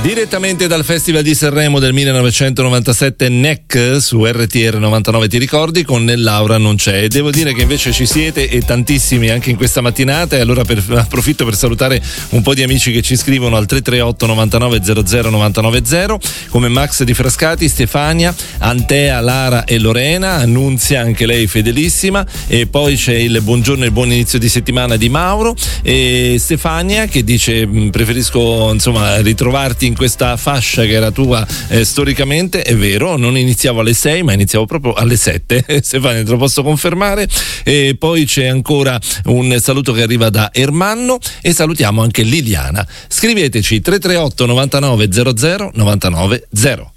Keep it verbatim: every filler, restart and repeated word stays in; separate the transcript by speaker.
Speaker 1: Direttamente dal Festival di Sanremo del millenovecentonovantasette N E C su R T R novantanove ti ricordi con Laura non c'è, e devo dire che invece ci siete e tantissimi anche in questa mattinata, e allora per, approfitto per salutare un po' di amici che ci scrivono al tre tre otto novantanove zero zero novantanove zero, come Max di Frascati, Stefania, Antea, Lara e Lorena, Annunzia anche lei fedelissima, e poi c'è il buongiorno e il buon inizio di settimana di Mauro, e Stefania che dice preferisco insomma ritrovarti in questa fascia che era tua eh, storicamente. È vero, non iniziavo alle sei ma iniziavo proprio alle sette. Stefania, te lo posso confermare. E poi c'è ancora un saluto che arriva da Ermanno, e salutiamo anche Liliana. Scriveteci tre tre otto novantanove zero zero novantanove zero.